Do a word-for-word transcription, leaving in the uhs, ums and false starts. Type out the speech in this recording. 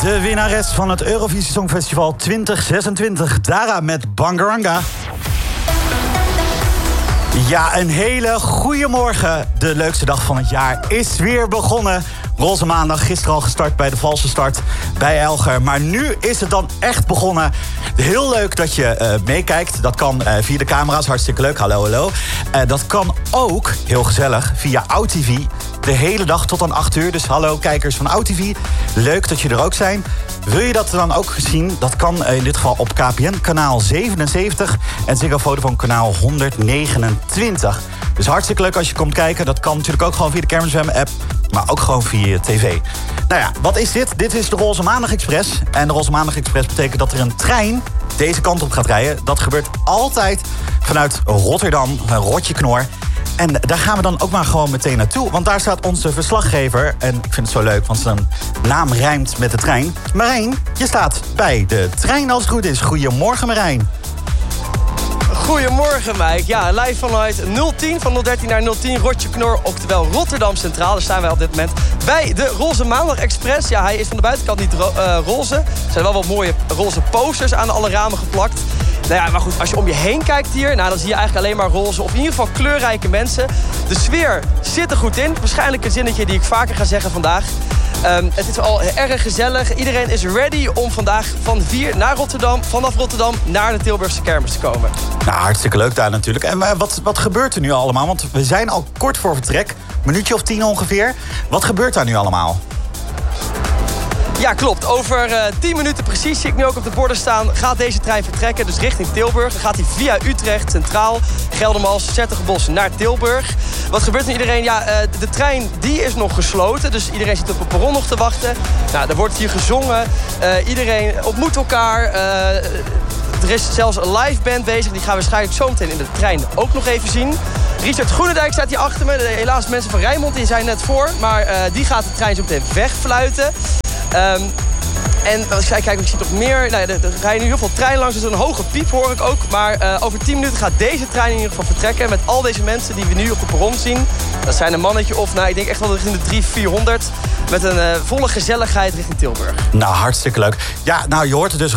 De winnares van het Eurovisie Songfestival twintig zesentwintig, Dara met Bangaranga. Ja, een hele goede morgen. De leukste dag van het jaar is weer begonnen. Roze maandag, gisteren al gestart bij de valse start bij Elger. Maar nu is het dan echt begonnen. Heel leuk dat je uh, meekijkt. Dat kan uh, via de camera's, hartstikke leuk. Hallo, hallo. Uh, dat kan ook, heel gezellig, via OudTV. De hele dag tot aan acht uur. Dus hallo kijkers van OudTV. Leuk dat je er ook zijn. Wil je dat dan ook zien? Dat kan in dit geval op K P N kanaal zevenenzeventig en Ziggo Vodafone kanaal honderdnegenentwintig. Dus hartstikke leuk als je komt kijken. Dat kan natuurlijk ook gewoon via de Kermisfam app, maar ook gewoon via je tv. Nou ja, wat is dit? Dit is de Roze Maandag Express. En de Roze Maandag Express betekent dat er een trein deze kant op gaat rijden. Dat gebeurt altijd vanuit Rotterdam, Rotjeknor. En daar gaan we dan ook maar gewoon meteen naartoe. Want daar staat onze verslaggever. En ik vind het zo leuk, want zijn naam rijmt met de trein. Marijn, je staat bij de trein als het goed is. Goedemorgen, Marijn. Goedemorgen, Mike. Ja, live vanuit nul tien, van nul dertien naar nul tien, Rotjeknor, oftewel Rotterdam Centraal. Daar staan wij op dit moment bij de Roze Maandag Express. Ja, hij is van de buitenkant niet ro- uh, roze. Er zijn wel wat mooie roze posters aan alle ramen geplakt. Nou ja, maar goed, als je om je heen kijkt hier, nou, dan zie je eigenlijk alleen maar roze. Of in ieder geval kleurrijke mensen. De sfeer zit er goed in. Waarschijnlijk een zinnetje die ik vaker ga zeggen vandaag. Um, het is al erg gezellig. Iedereen is ready om vandaag van vier naar Rotterdam, vanaf Rotterdam naar de Tilburgse kermis te komen. Nou, hartstikke leuk daar natuurlijk. En uh, wat, wat gebeurt er nu allemaal? Want we zijn al kort voor vertrek. Een minuutje of tien ongeveer. Wat gebeurt daar nu allemaal? Ja, klopt. Over uh, tien minuten precies, zie ik nu ook op de borden staan, gaat deze trein vertrekken. Dus richting Tilburg. Dan gaat hij via Utrecht, Centraal, Geldermals, 's-Hertogenbosch naar Tilburg. Wat gebeurt er iedereen? Ja, uh, de trein die is nog gesloten. Dus iedereen zit op het perron nog te wachten. Nou, er wordt hier gezongen. Uh, iedereen ontmoet elkaar. Uh, er is zelfs een live band bezig. Die gaan we waarschijnlijk zo meteen in de trein ook nog even zien. Richard Groenendijk staat hier achter me. Helaas mensen van Rijnmond, die zijn net voor. Maar uh, die gaat de trein zo meteen wegfluiten. Um, en als ik kijk, ik zie toch meer. Nou ja, er, er rijden nu heel veel treinen langs, dus een hoge piep hoor ik ook. Maar uh, over tien minuten gaat deze trein in ieder geval vertrekken. Met al deze mensen die we nu op de perron zien. Dat zijn een mannetje of, nou, ik denk echt wel richting de driehonderd, vierhonderd. Met een uh, volle gezelligheid richting Tilburg. Nou, hartstikke leuk. Ja, nou, je hoort het dus.